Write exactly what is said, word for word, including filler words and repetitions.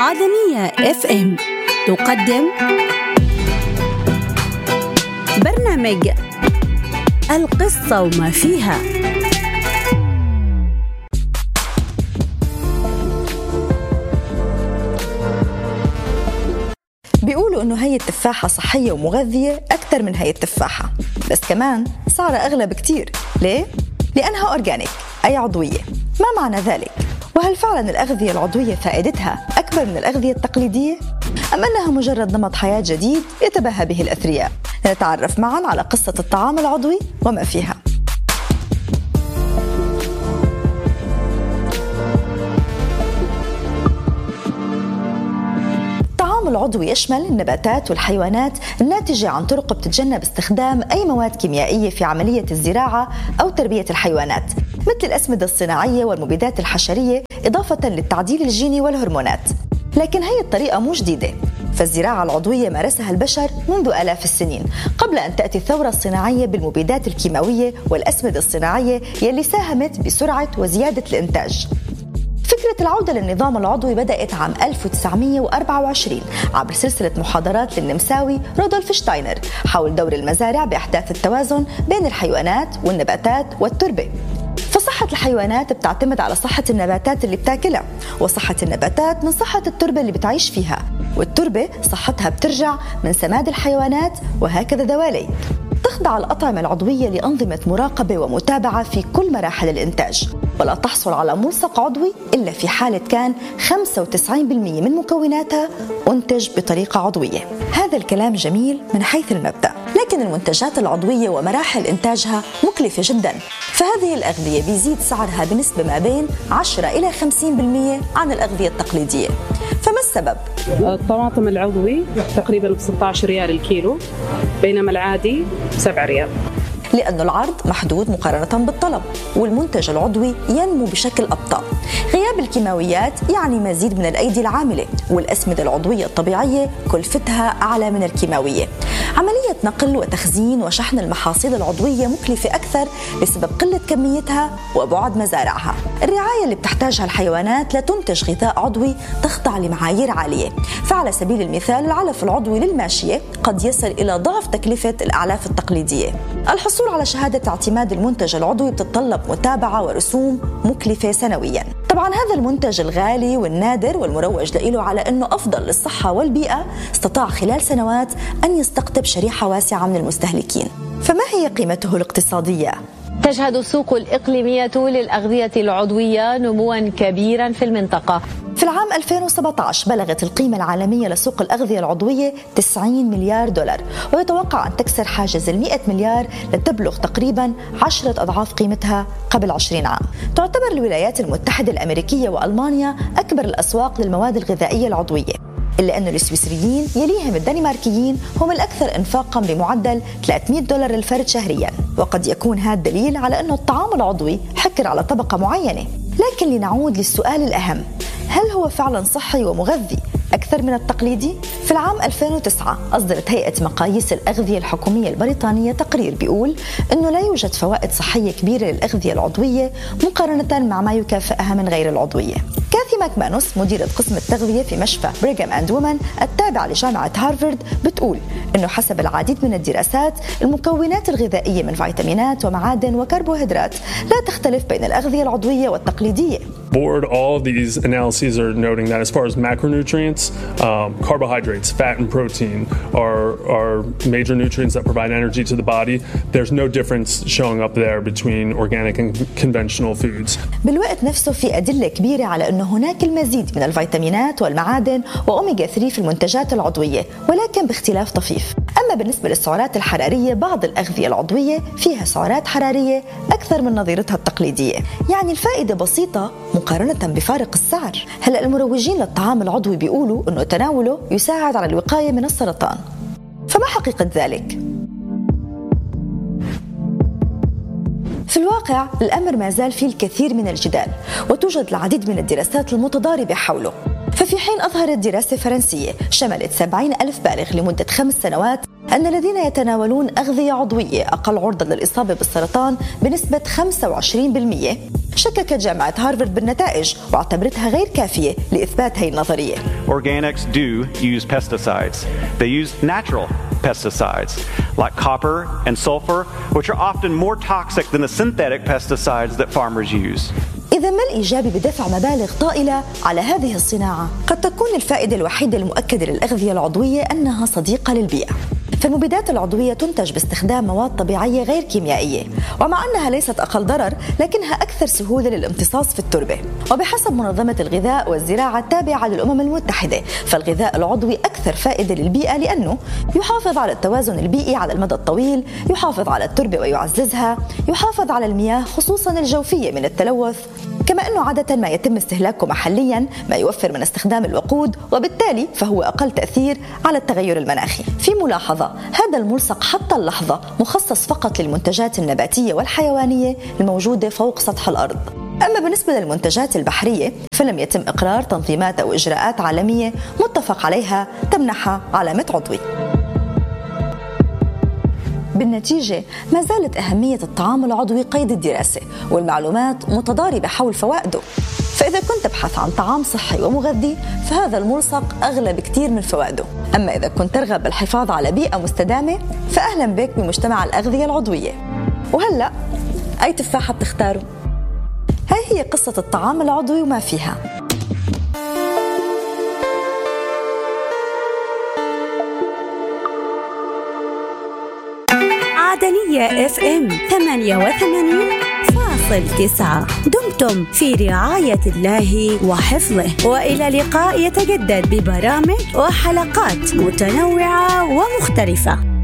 عدنية اف ام تقدم برنامج القصة وما فيها. بيقولوا إنه هي التفاحة صحية ومغذية أكثر من هي التفاحة، بس كمان سعرها أغلى بكتير. ليه؟ لأنها أورجانيك أي عضوية. ما معنى ذلك؟ وهل فعلا الأغذية العضوية فائدتها أكبر من الأغذية التقليدية؟ أم أنها مجرد نمط حياة جديد يتباهى به الأثرياء؟ نتعرف معا على قصة الطعام العضوي وما فيها. الطعام العضوي يشمل النباتات والحيوانات الناتجة عن طرق بتتجنب استخدام أي مواد كيميائية في عملية الزراعة أو تربية الحيوانات، مثل الأسمدة الصناعية والمبيدات الحشرية، إضافة للتعديل الجيني والهرمونات. لكن هي الطريقة مو جديدة، فالزراعة العضوية مارسها البشر منذ آلاف السنين قبل أن تأتي الثورة الصناعية بالمبيدات الكيماوية والأسمدة الصناعية يلي ساهمت بسرعة وزيادة الإنتاج. فكرة العودة للنظام العضوي بدأت عام ألف وتسعمئة وأربعة وعشرين عبر سلسلة محاضرات للنمساوي رودولف شتاينر حول دور المزارع بإحداث التوازن بين الحيوانات والنباتات والتربة. فصحة الحيوانات بتعتمد على صحة النباتات اللي بتاكلها، وصحة النباتات من صحة التربة اللي بتعيش فيها، والتربة صحتها بترجع من سماد الحيوانات، وهكذا دوالي. تخضع الأطعمة العضوية لأنظمة مراقبة ومتابعة في كل مراحل الإنتاج، ولا تحصل على ملصق عضوي إلا في حالة كان خمسة وتسعين بالمئة من مكوناتها أنتج بطريقة عضوية. هذا الكلام جميل من حيث المبدأ، لكن المنتجات العضوية ومراحل إنتاجها مكلفة جدا، فهذه الأغذية بيزيد سعرها بنسبة ما بين عشرة إلى خمسين بالمئة عن الأغذية التقليدية. فما السبب؟ الطماطم العضوي تقريبا ب ستة عشر ريال الكيلو، بينما العادي سبعة ريال. لأن العرض محدود مقارنة بالطلب، والمنتج العضوي ينمو بشكل أبطأ. غياب الكيماويات يعني مزيد من الأيدي العاملة، والأسمدة العضوية الطبيعية كلفتها أعلى من الكيماوية. عملية نقل وتخزين وشحن المحاصيل العضوية مكلفة أكثر بسبب قلة كميتها وبعد مزارعها. الرعاية اللي بتحتاجها الحيوانات لتنتج غذاء عضوي تخضع لمعايير عالية، فعلى سبيل المثال العلف العضوي للماشية قد يصل إلى ضعف تكلفة الأعلاف التقليدية. الحصول على شهادة اعتماد المنتج العضوي بتتطلب متابعة ورسوم مكلفة سنوياً. طبعاً هذا المنتج الغالي والنادر والمروج له على أنه أفضل للصحة والبيئة استطاع خلال سنوات أن يستقطب شريحة واسعة من المستهلكين. فما هي قيمته الاقتصادية؟ تشهد السوق الإقليمية للأغذية العضوية نمواً كبيراً في المنطقة. في العام ألفين وسبعة عشر بلغت القيمة العالمية لسوق الأغذية العضوية تسعين مليار دولار، ويتوقع أن تكسر حاجز المئة مليار لتبلغ تقريباً عشرة أضعاف قيمتها قبل عشرين عام. تعتبر الولايات المتحدة الأمريكية وألمانيا أكبر الأسواق للمواد الغذائية العضوية، إلا أن السويسريين يليهم الدنماركيين هم الأكثر إنفاقاً بمعدل ثلاثمئة دولار للفرد شهرياً. وقد يكون هذا دليل على أن الطعام العضوي حكر على طبقة معينة. لكن لنعود للسؤال الأهم، هل هو فعلاً صحي ومغذي أكثر من التقليدي؟ في العام ألفين وتسعة أصدرت هيئة مقاييس الأغذية الحكومية البريطانية تقرير بيقول أنه لا يوجد فوائد صحية كبيرة للأغذية العضوية مقارنة مع ما يكافئها من غير العضوية. كاثي ماكمانوس مديرة قسم التغذية في مشفى بريغام أند وومن التابع لجامعة هارفارد بتقول أنه حسب العديد من الدراسات المكونات الغذائية من فيتامينات ومعادن وكربوهيدرات لا تختلف بين الأغذية العضوية والتقليدية. Board, all of these analyses are noting that as far as macronutrients, um, carbohydrates, fat and protein are, are major nutrients that provide energy to the body. There's no difference showing up there between organic and conventional foods. بالوقت نفسه في أدلة كبيرة على أنه هناك المزيد من الفيتامينات والمعادن وأوميغا ثلاثة في المنتجات العضوية، ولكن باختلاف طفيف. أما بالنسبة للسعرات الحرارية، بعض الأغذية العضوية فيها سعرات حرارية أكثر من نظيرتها التقليدية، يعني الفائدة بسيطة مقارنة بفارق السعر. هلأ المروجين للطعام العضوي بيقولوا أنه تناوله يساعد على الوقاية من السرطان، فما حقيقة ذلك؟ في الواقع الأمر ما زال فيه الكثير من الجدال، وتوجد العديد من الدراسات المتضاربة حوله. ففي حين أظهرت دراسة فرنسية شملت سبعين ألف بالغ لمدة خمس سنوات أن الذين يتناولون أغذية عضوية أقل عرضة للإصابة بالسرطان بنسبة خمسة وعشرين بالمئة. شككت جامعة هارفارد بالنتائج واعتبرتها غير كافية لإثبات هذه النظرية. Organics do use pesticides. They use natural pesticides like copper and sulfur, which are often more toxic than the synthetic pesticides that farmers use. إذا ما الإيجابي بدفع مبالغ طائلة على هذه الصناعة؟ قد تكون الفائدة الوحيدة المؤكدة للأغذية العضوية أنها صديقة للبيئة. فالمبيدات العضوية تنتج باستخدام مواد طبيعية غير كيميائية، ومع أنها ليست أقل ضرر لكنها أكثر سهولة للامتصاص في التربة. وبحسب منظمة الغذاء والزراعة التابعة للأمم المتحدة، فالغذاء العضوي أكثر فائدة للبيئة لأنه يحافظ على التوازن البيئي على المدى الطويل، يحافظ على التربة ويعززها، يحافظ على المياه خصوصا الجوفية من التلوث، كما أنه عادة ما يتم استهلاكه محليا، ما يوفر من استخدام الوقود، وبالتالي فهو أقل تأثير على التغير المناخي. في ملاحظة، هذا الملصق حتى اللحظة مخصص فقط للمنتجات النباتية والحيوانية الموجودة فوق سطح الأرض. أما بالنسبة للمنتجات البحرية فلم يتم إقرار تنظيمات أو إجراءات عالمية متفق عليها تمنحها علامة عضوي. بالنتيجة ما زالت أهمية الطعام العضوي قيد الدراسة، والمعلومات متضاربة حول فوائده. فإذا كنت تبحث عن طعام صحي ومغذي فهذا الملصق أغلى بكتير من فوائده. أما إذا كنت ترغب بالحفاظ على بيئة مستدامة فأهلا بك بمجتمع الأغذية العضوية. وهلأ أي تفاحة بتختاروا؟ هاي هي قصة الطعام العضوي وما فيها. عدنية اف ام ثمانية وثمانين فاصل تسعة. دمتم في رعاية الله وحفظه، وإلى لقاء يتجدد ببرامج وحلقات متنوعة ومختلفة.